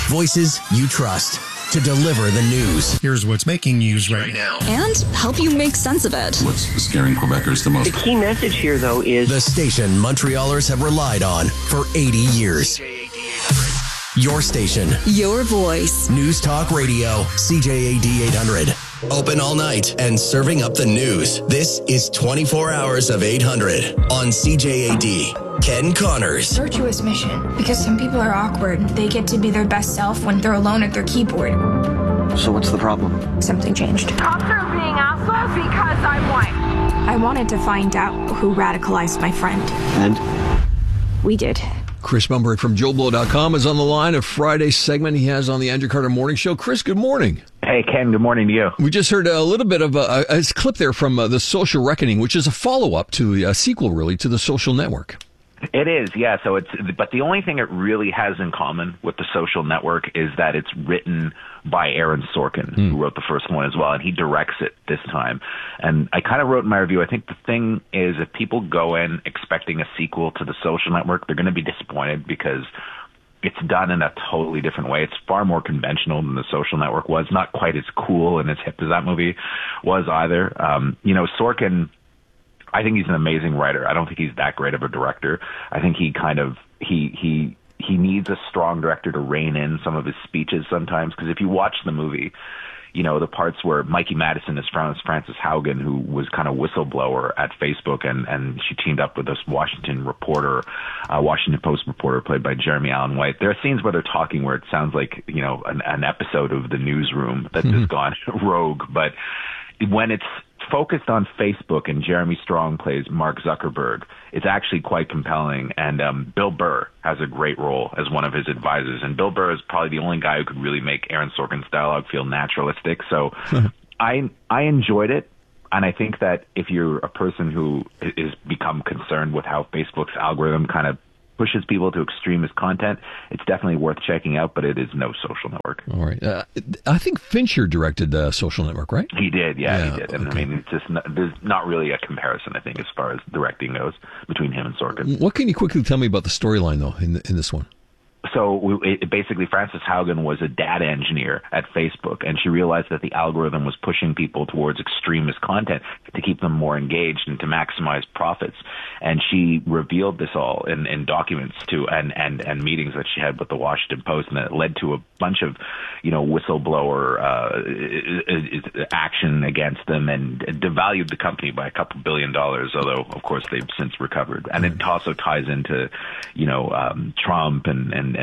Voices you trust to deliver the news. Here's what's making news right now. And help you make sense of it. What's scaring Quebecers the most? The key message here, though, is the station Montrealers have relied on for 80 years. Your station. Your voice. News Talk Radio. CJAD 800. Open all night and serving up the news. This is 24 hours of 800 on CJAD. Ken Connors. Virtuous mission, because some people are awkward. They get to be their best self when they're alone at their keyboard. So what's the problem? Something changed. Cops are being assholes because I'm white. I wanted to find out who radicalized my friend. And? We did. Chris Bumberg from JoeBlow.com is on the line. A Friday segment he has on the Andrew Carter Morning Show. Chris, good morning. Hey, Ken, good morning to you. We just heard a little bit of a clip there from The Social Reckoning, which is a follow-up to a sequel, really, to The Social Network. It is, yeah. But the only thing it really has in common with The Social Network is that it's written by Aaron Sorkin, who wrote the first one as well, and he directs it this time. And I kind of wrote in my review, I think the thing is if people go in expecting a sequel to The Social Network, they're going to be disappointed because it's done in a totally different way. It's far more conventional than The Social Network was. Not quite as cool and as hip as that movie was either. Sorkin, I think he's an amazing writer. I don't think he's that great of a director. I think he kind of he needs a strong director to rein in some of his speeches sometimes, because if you watch the movie, the parts where Mikey Madison is Frances Haugen, who was kind of whistleblower at Facebook, and she teamed up with this Washington Post reporter played by Jeremy Allen White. There are scenes where they're talking where it sounds like, an episode of The Newsroom that's just gone rogue. But when it's focused on Facebook and Jeremy Strong plays Mark Zuckerberg, it's actually quite compelling. And Bill Burr has a great role as one of his advisors. And Bill Burr is probably the only guy who could really make Aaron Sorkin's dialogue feel naturalistic. So I enjoyed it. And I think that if you're a person who is become concerned with how Facebook's algorithm kind of pushes people to extremist content, it's definitely worth checking out, but it is no Social Network. All right. I think Fincher directed Social Network, right? He did, yeah, he did. And okay. I mean, it's just there's not really a comparison, I think, as far as directing goes between him and Sorkin. What can you quickly tell me about the storyline, though, in this one? So basically, Frances Haugen was a data engineer at Facebook, and she realized that the algorithm was pushing people towards extremist content to keep them more engaged and to maximize profits. And she revealed this all in documents and meetings that she had with the Washington Post, and it led to a bunch of, whistleblower action against them and devalued the company by a couple $2 billion, although, of course, they've since recovered. And it also ties into, Trump and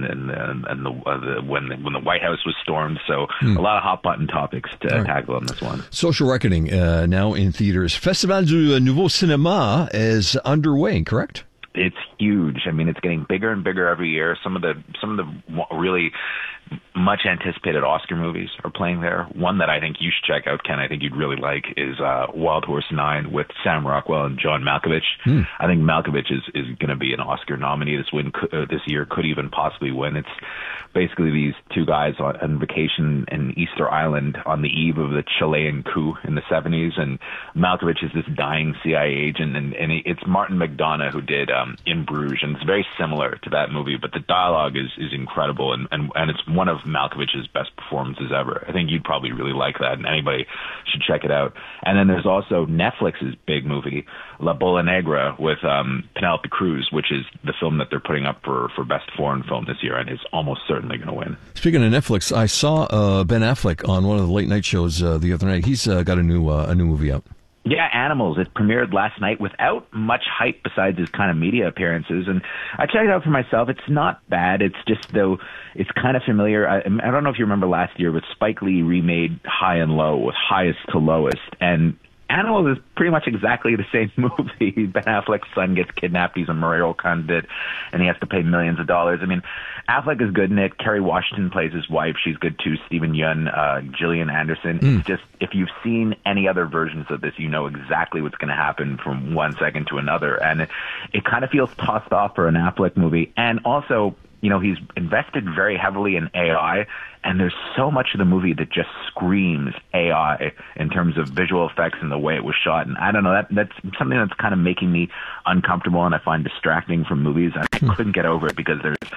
when the White House was stormed. So a lot of hot button topics to tackle on this one. Social Reckoning, now in theaters. Festival du Nouveau Cinéma is underway, correct? It's huge. I mean, it's getting bigger and bigger every year. Some of the really much anticipated Oscar movies are playing there. One that I think you should check out, Ken, I think you'd really like, is Wild Horse 9 with Sam Rockwell and John Malkovich. I think Malkovich is going to be an Oscar nominee this year, could even possibly win. It's basically these two guys on vacation in Easter Island on the eve of the Chilean coup in the 70s, and Malkovich is this dying CIA agent, and it's Martin McDonagh who did In Bruges, and it's very similar to that movie, but the dialogue is incredible, and it's one of Malkovich's best performances ever. I think you'd probably really like that, and anybody should check it out. And then there's also Netflix's big movie, La Bola Negra, with Penelope Cruz, which is the film that they're putting up for Best Foreign Film this year, and is almost certainly going to win. Speaking of Netflix, I saw Ben Affleck on one of the late night shows the other night. He's got a new movie out. Yeah, Animals. It premiered last night without much hype besides his kind of media appearances. And I checked it out for myself. It's not bad. It's just, though, it's kind of familiar. I don't know if you remember last year, but Spike Lee remade High and Low with Highest to Lowest. And Animals is pretty much exactly the same movie. Ben Affleck's son gets kidnapped. He's a mayoral candidate, and he has to pay millions of dollars. I mean, Affleck is good in it. Kerry Washington plays his wife. She's good too. Stephen Yeun, Gillian Anderson. It's just, if you've seen any other versions of this, you know exactly what's going to happen from one second to another. And it kind of feels tossed off for an Affleck movie. And also, he's invested very heavily in AI, and there's so much of the movie that just screams AI in terms of visual effects and the way it was shot. And I don't know, that's something that's kind of making me uncomfortable and I find distracting from movies. I couldn't get over it because there's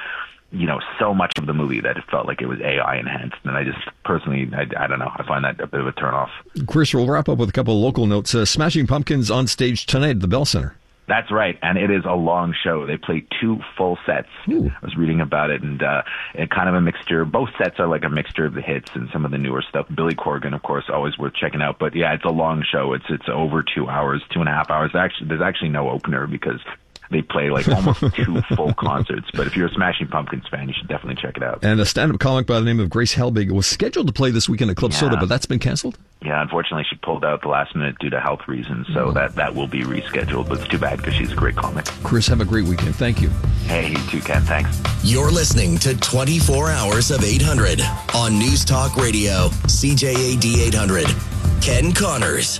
so much of the movie that it felt like it was AI enhanced. And I just personally, I don't know, I find that a bit of a turnoff. Chris, we'll wrap up with a couple of local notes. Smashing Pumpkins on stage tonight at the Bell Center. That's right, and it is a long show. They play 2 full sets. Ooh. I was reading about it, and kind of a mixture. Both sets are like a mixture of the hits and some of the newer stuff. Billy Corgan, of course, always worth checking out. But yeah, it's a long show. It's over 2 hours, 2.5 hours. There's actually no opener because they play like almost 2 full concerts. But if you're a Smashing Pumpkins fan, you should definitely check it out. And a stand-up comic by the name of Grace Helbig was scheduled to play this weekend at Club Soda, but that's been canceled? Yeah, unfortunately, she pulled out the last minute due to health reasons, so that will be rescheduled. But it's too bad because she's a great comic. Chris, have a great weekend. Thank you. Hey, you too, Ken. Thanks. You're listening to 24 Hours of 800 on News Talk Radio, CJAD 800. Ken Connors.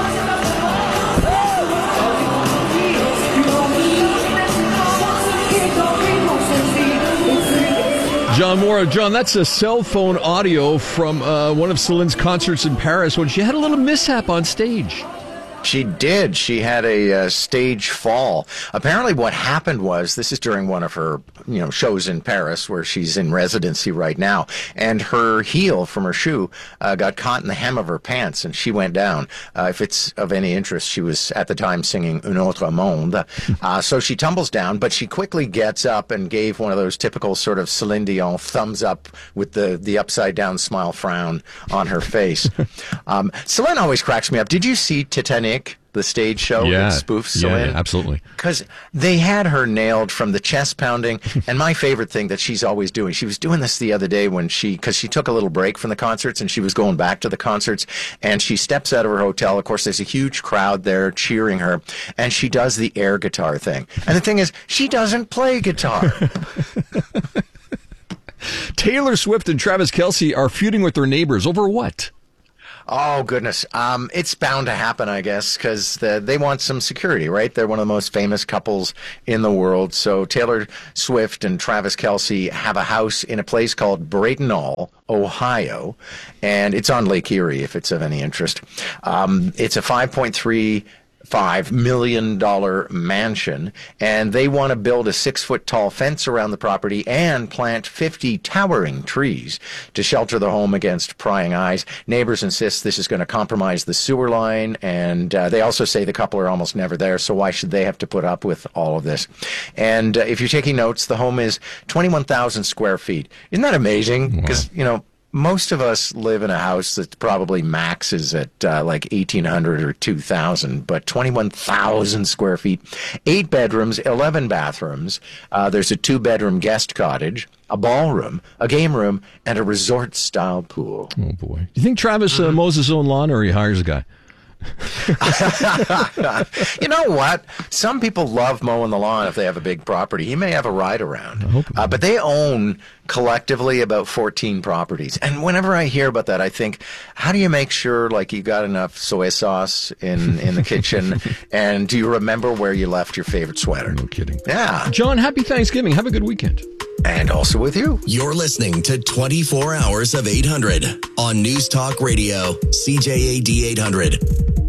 John Moore. John, that's a cell phone audio from one of Celine's concerts in Paris when she had a little mishap on stage. She did. She had a stage fall. Apparently what happened was, this is during one of her shows in Paris where she's in residency right now, and her heel from her shoe got caught in the hem of her pants and she went down. If it's of any interest, she was at the time singing Un Autre Monde. So she tumbles down, but she quickly gets up and gave one of those typical sort of Celine Dion thumbs up with the upside down smile frown on her face. Celine always cracks me up. Did you see Titanic? The stage show that spoofs Celine? Yeah, absolutely. Because they had her nailed from the chest pounding, and my favorite thing that she's always doing, she was doing this the other day because she took a little break from the concerts and she was going back to the concerts, and she steps out of her hotel. Of course, there's a huge crowd there cheering her, and she does the air guitar thing. And the thing is, she doesn't play guitar. Taylor Swift and Travis Kelce are feuding with their neighbors over what? Oh, goodness. It's bound to happen, I guess, because they want some security, right? They're one of the most famous couples in the world. So Taylor Swift and Travis Kelce have a house in a place called Bradenall, Ohio, and it's on Lake Erie, if it's of any interest. It's a $5.35 million mansion, and they want to build a 6-foot-tall fence around the property and plant 50 towering trees to shelter the home against prying eyes. Neighbors insist this is going to compromise the sewer line, and they also say the couple are almost never there, so why should they have to put up with all of this? And if you're taking notes, the home is 21,000 square feet. Isn't that amazing? Because, most of us live in a house that probably maxes at like 1,800 or 2,000, but 21,000 square feet, 8 bedrooms, 11 bathrooms. There's a 2-bedroom guest cottage, a ballroom, a game room, and a resort-style pool. Oh, boy. Do you think Travis mows his own lawn, or he hires a guy? You know what? Some people love mowing the lawn if they have a big property. He may have a ride around. But they own collectively about 14 properties. And whenever I hear about that, I think, how do you make sure like you got enough soy sauce in the kitchen? And do you remember where you left your favorite sweater? No kidding. Yeah. John, happy Thanksgiving. Have a good weekend. And also with you. You're listening to 24 Hours of 800 on News Talk Radio, CJAD 800.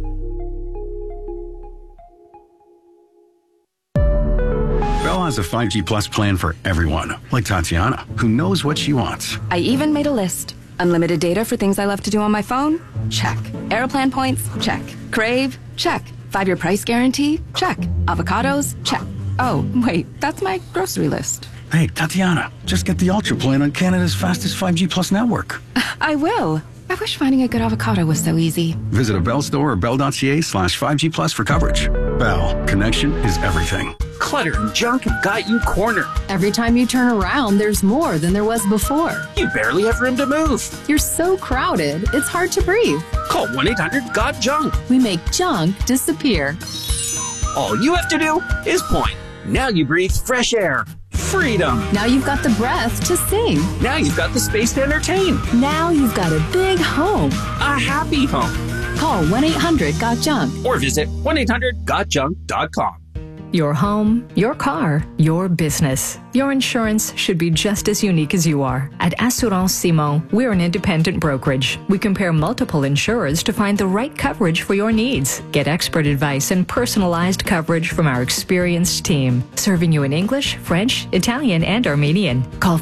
Bell has a 5G Plus plan for everyone, like Tatiana, who knows what she wants. I even made a list. Unlimited data for things I love to do on my phone? Check. Aeroplan points? Check. Crave? Check. 5-year price guarantee? Check. Avocados? Check. Oh, wait, that's my grocery list. Hey, Tatiana, just get the Ultra plan on Canada's fastest 5G Plus network. I will. I wish finding a good avocado was so easy. Visit a Bell store or bell.ca/5G Plus for coverage. Bell, connection is everything. Clutter and junk have got you cornered. Every time you turn around, there's more than there was before. You barely have room to move. You're so crowded, it's hard to breathe. Call 1-800-GOT-JUNK. We make junk disappear. All you have to do is point. Now you breathe fresh air. Freedom. Now you've got the breath to sing. Now you've got the space to entertain. Now you've got a big home. A happy home. Call 1-800-GOT-JUNK. Or visit 1-800-GOTJUNK.com. Your home, your car, your business. Your insurance should be just as unique as you are. At Assurance Simon, we're an independent brokerage. We compare multiple insurers to find the right coverage for your needs. Get expert advice and personalized coverage from our experienced team, serving you in English, French, Italian, and Armenian. Call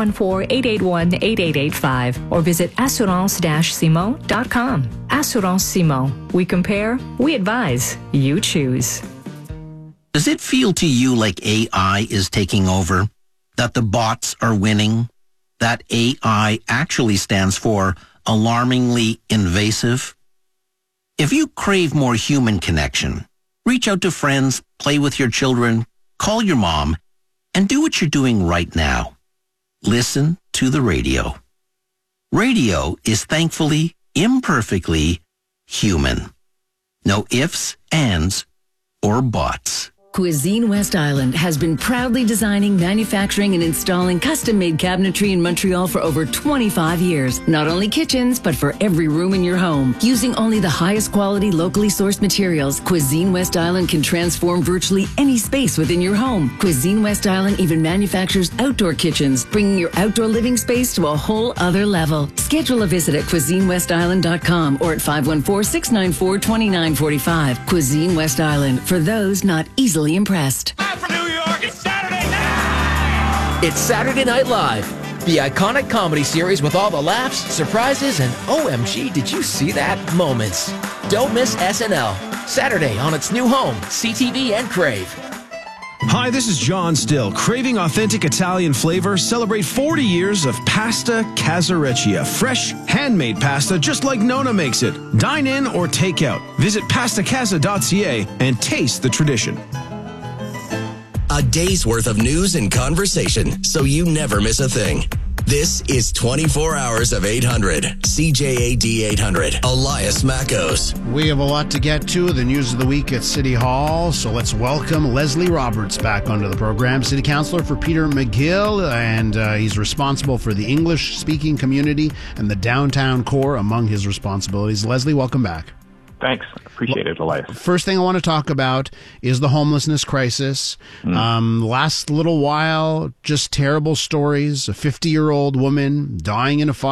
514-881-8885 or visit assurance-simon.com. Assurance Simon. We compare, we advise, you choose. Does it feel to you like AI is taking over? That the bots are winning? That AI actually stands for alarmingly invasive? If you crave more human connection, reach out to friends, play with your children, call your mom, and do what you're doing right now. Listen to the radio. Radio is thankfully, imperfectly human. No ifs, ands, or buts. Cuisine West Island has been proudly designing, manufacturing, and installing custom-made cabinetry in Montreal for over 25 years. Not only kitchens, but for every room in your home. Using only the highest quality, locally sourced materials, Cuisine West Island can transform virtually any space within your home. Cuisine West Island even manufactures outdoor kitchens, bringing your outdoor living space to a whole other level. Schedule a visit at CuisineWestIsland.com or at 514-694-2945. Cuisine West Island, for those not easily impressed. From New York, it's Saturday night! It's Saturday Night Live, the iconic comedy series with all the laughs, surprises, and OMG, did you see that moments. Don't miss SNL, Saturday on its new home, CTV and Crave. Hi, this is John Still. Craving authentic Italian flavor? Celebrate 40 years of Pasta Casareccia. Fresh, handmade pasta just like Nona makes it. Dine in or take out. Visit pastacasa.ca and taste the tradition. A day's worth of news and conversation, so you never miss a thing. This is 24 Hours of 800. CJAD 800. Elias Mackos. We have a lot to get to. The news of the week at City Hall. So let's welcome Leslie Roberts back onto the program. City Councilor for Peter McGill, and he's responsible for the English-speaking community and the downtown core among his responsibilities. Leslie, welcome back. Thanks. Appreciate it, Elias. First thing I want to talk about is the homelessness crisis. Last little while, just terrible stories. A 50-year-old woman dying in a fire.